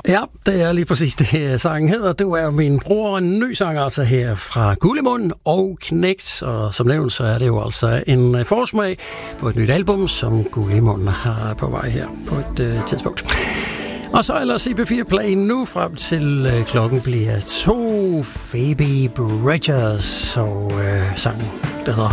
Ja, det er lige præcis det, sangen hedder. Det er min bror, en ny sang altså her fra Gullimund og Knægt. Og som nævnt, så er det jo altså en forsmag på et nyt album, som Gullimund har på vej her på et tidspunkt. Og så ellers i P4 Play nu frem til klokken bliver 2. Phoebe Bridgers og sangen, der hedder